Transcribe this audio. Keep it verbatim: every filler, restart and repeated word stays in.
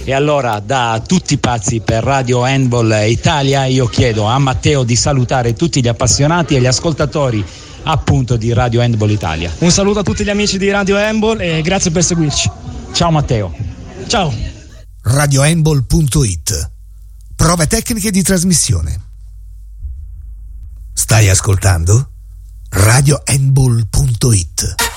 E allora, da tutti pazzi per Radio Handball Italia, io chiedo a Matteo di salutare tutti gli appassionati e gli ascoltatori appunto di Radio Handball Italia. Un saluto a tutti gli amici di Radio Handball e grazie per seguirci. Ciao Matteo. Ciao. radio handball punto it. Prove tecniche di trasmissione. Stai ascoltando Radio Handball punto it.